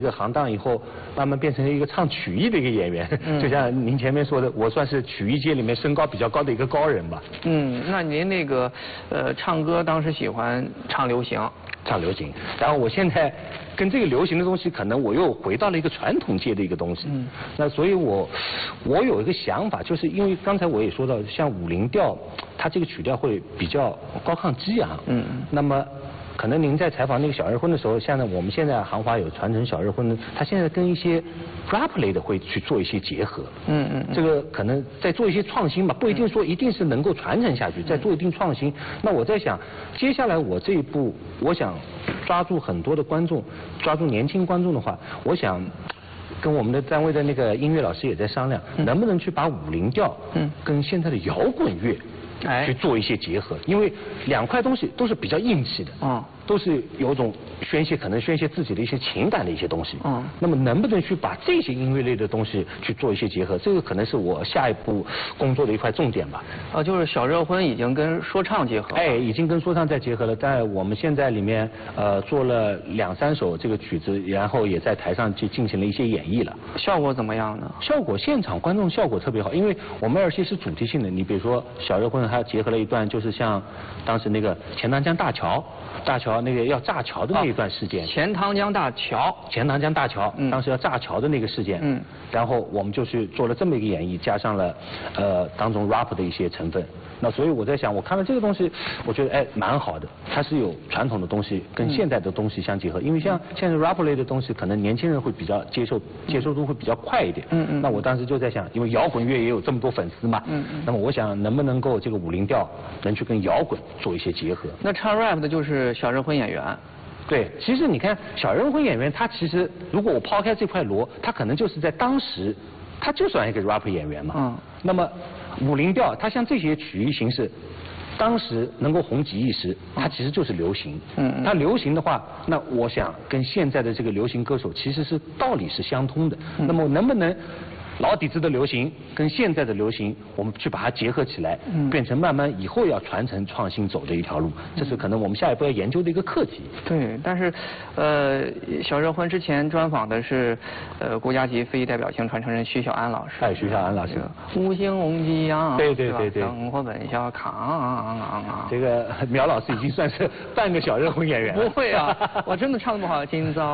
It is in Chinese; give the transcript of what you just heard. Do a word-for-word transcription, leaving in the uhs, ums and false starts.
这个行当以后，慢慢变成了一个唱曲艺的一个演员，嗯、就像您前面说的，我算是曲艺界里面身高比较高的一个高人吧。 嗯，那您那个呃唱歌当时喜欢唱流行， 唱流行，然后我现在跟这个流行的东西，可能我又回到了一个传统界的一个东西。嗯，那所以我我有一个想法，就是因为刚才我也说到，像五零调，它这个曲调会比较高亢激昂。嗯，那么。可能您在采访那个小日婚的时候，像我们现在行话有传承小日婚，它现在跟一些 rap 类的会去做一些结合。嗯嗯。这个可能在做一些创新吧，不一定说一定是能够传承下去，在做一定创新。那我在想，接下来我这一步，我想抓住很多的观众，抓住年轻观众的话，我想。跟我们的单位的那个音乐老师也在商量，嗯、能不能去把五零调嗯跟现在的摇滚乐哎去做一些结合，因为两块东西都是比较硬气的，嗯，都是有种宣泄，可能宣泄自己的一些情感的一些东西，嗯，那么能不能去把这些音乐类的东西去做一些结合，这个可能是我下一步工作的一块重点吧。 啊，就是小热婚已经跟说唱结合， 哎，已经跟说唱在结合了，在我们现在里面呃做了两三首这个曲子，然后也在台上去进行了一些演绎了。 效果怎么样呢？ 效果现场观众效果特别好，因为我们而且是主题性的，你比如说小热婚还结合了一段，就是像当时那个钱塘江大桥，大桥那个要炸桥的那一段事件。 钱塘江大桥， 钱塘江大桥，嗯、当时要炸桥的那个事件。嗯。然后我们就去做了这么一个演绎，加上了呃当中 rap 的一些成分。那所以我在想，我看到这个东西，我觉得哎蛮好的，它是有传统的东西跟现代的东西相结合。因为像现在 rap 类的东西，可能年轻人会比较接受，接受度会比较快一点。嗯嗯。那我当时就在想，因为摇滚乐也有这么多粉丝嘛。嗯嗯。那么我想能不能够这个五零调能去跟摇滚做一些结合。 那唱 rap 的就是小热婚演员。 对，其实你看小热婚演员，他其实如果我抛开这块锣，他可能就是在当时，他就算一个 rap 演员嘛。嗯。那么五零调，它像这些曲艺形式，当时能够红极一时，它其实就是流行。嗯。它流行的话，那我想跟现在的这个流行歌手其实是道理是相通的。嗯。那么能不能？老底子的流行跟现在的流行，我们去把它结合起来，嗯、变成慢慢以后要传承创新走的一条路，这是可能我们下一步要研究的一个课题。 对，但是，呃，小热婚之前专访的是，呃，国家级非遗代表性传承人徐小安老师。 哎，徐小安老师。 五星红旗扬， 对对对对。 生活本小康。 这个苗老师已经算是半个小热婚演员了。 不会啊，我真的唱得不好，今早。